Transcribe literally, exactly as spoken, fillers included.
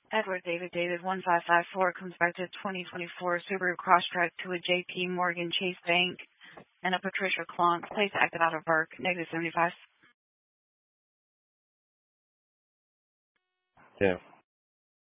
Edward David David one five five four comes back to twenty twenty-four Subaru Crosstrek to a J P Morgan Chase Bank and a Patricia Clonk. Place active out of work. Negative seventy-five. Yeah.